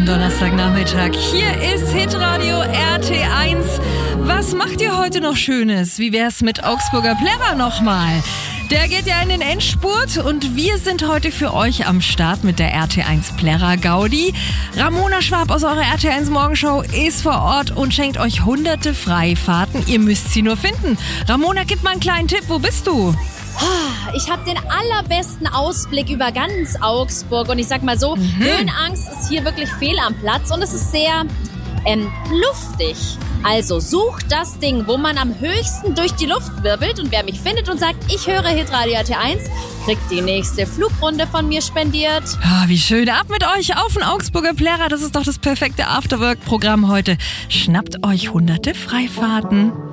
schönen Donnerstagnachmittag. Hier ist Hitradio RT1. Was macht ihr heute noch Schönes? Wie wär's mit Augsburger Plärrer nochmal? Der geht ja in den Endspurt und wir sind heute für euch am Start mit der RT1 Plärrer Gaudi. Ramona Schwab aus eurer RT1 Morgenshow ist vor Ort und schenkt euch hunderte Freifahrten. Ihr müsst sie nur finden. Ramona, gib mal einen kleinen Tipp. Wo bist du? Ich habe den allerbesten Ausblick über ganz Augsburg und ich sag mal so, Höhenangst ist hier wirklich fehl am Platz und es ist sehr luftig. Also sucht das Ding, wo man am höchsten durch die Luft wirbelt und wer mich findet und sagt, ich höre Hitradio RT1, kriegt die nächste Flugrunde von mir spendiert. Wie schön. Ab mit euch auf den Augsburger Plärrer. Das ist doch das perfekte Afterwork-Programm heute. Schnappt euch hunderte Freifahrten.